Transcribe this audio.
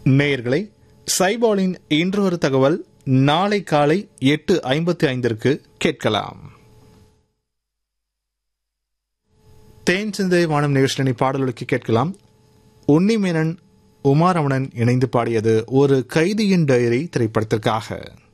நேயர்களை சைபாலின் இன்றொரு தகவல் நாளை காலை 8:55 கேட்கலாம். தேன் சிந்தை வானம் நிகழ்ச்சியினை பாடலுக்கு கேட்கலாம். உன்னிமேனன் உமாரமணன் இணைந்து பாடியது ஒரு கைதியின் டைரி திரைப்படத்திற்காக.